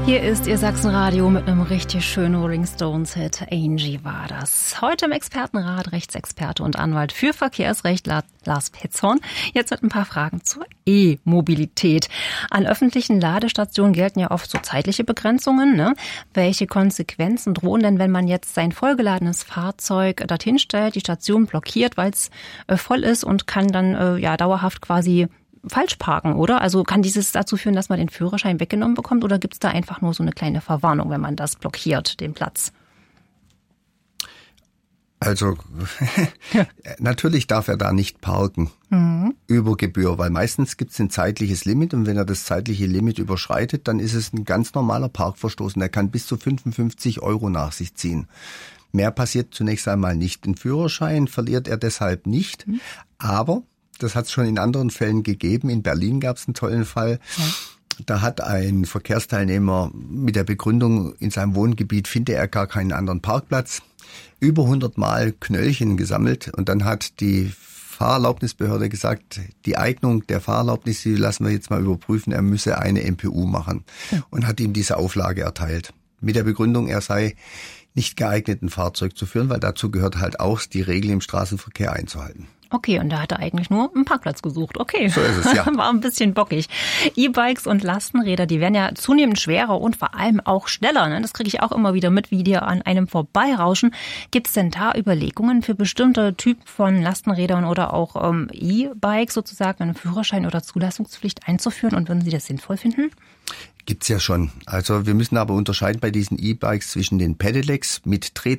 Hier ist Ihr Sachsenradio mit einem richtig schönen Rolling Stones-Hit. Angie war das. Heute im Expertenrat Rechtsexperte und Anwalt für Verkehrsrecht Lars Petzorn. Jetzt mit ein paar Fragen zur E-Mobilität. An öffentlichen Ladestationen gelten ja oft so zeitliche Begrenzungen, ne? Welche Konsequenzen drohen denn, wenn man jetzt sein vollgeladenes Fahrzeug dorthin stellt, die Station blockiert, weil es voll ist und kann dann dauerhaft quasi falsch parken, oder? Also kann dieses dazu führen, dass man den Führerschein weggenommen bekommt, oder gibt es da einfach nur so eine kleine Verwarnung, wenn man das blockiert, den Platz? Also natürlich darf er da nicht parken über Gebühr, weil meistens gibt es ein zeitliches Limit und wenn er das zeitliche Limit überschreitet, dann ist es ein ganz normaler Parkverstoß und er kann bis zu 55 € nach sich ziehen. Mehr passiert zunächst einmal nicht. Den Führerschein verliert er deshalb nicht, aber das hat es schon in anderen Fällen gegeben. In Berlin gab es einen tollen Fall. Ja. Da hat ein Verkehrsteilnehmer mit der Begründung, in seinem Wohngebiet finde er gar keinen anderen Parkplatz, über 100 Mal Knöllchen gesammelt. Und dann hat die Fahrerlaubnisbehörde gesagt, die Eignung der Fahrerlaubnis, die lassen wir jetzt mal überprüfen, er müsse eine MPU machen. Und hat ihm diese Auflage erteilt. Mit der Begründung, er sei nicht geeignet, ein Fahrzeug zu führen, weil dazu gehört halt auch, die Regeln im Straßenverkehr einzuhalten. Okay, und da hat er eigentlich nur einen Parkplatz gesucht. Okay, so ist es, ja. War ein bisschen bockig. E-Bikes und Lastenräder, die werden ja zunehmend schwerer und vor allem auch schneller. Ne? Das kriege ich auch immer wieder mit, wie die an einem vorbeirauschen. Gibt es denn da Überlegungen für bestimmte Typen von Lastenrädern oder auch E-Bikes sozusagen einen Führerschein oder Zulassungspflicht einzuführen? Und würden Sie das sinnvoll finden? Gibt's ja schon. Also wir müssen aber unterscheiden bei diesen E-Bikes zwischen den Pedelecs mit